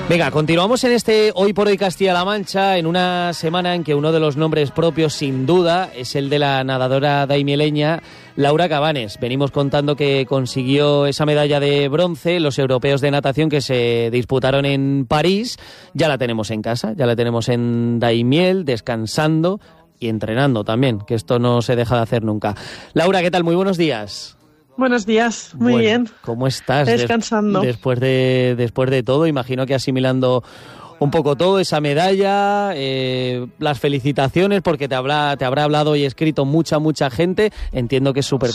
Venga, continuamos en este Hoy por Hoy Castilla-La Mancha, en una semana en que uno de los nombres propios, sin duda, es el de la nadadora daimieleña Laura Cabanes. Venimos contando que consiguió esa medalla de bronce, los europeos de natación que se disputaron en París. Ya la tenemos en casa, ya la tenemos en Daimiel, descansando y entrenando también, que esto no se deja de hacer nunca. Laura, ¿qué tal? Muy buenos días. Buenos días, muy bien. ¿Cómo estás? Descansando. Después de todo, imagino que asimilando un poco todo, esa medalla, las felicitaciones, porque te habrá hablado y escrito mucha gente. Entiendo que es súper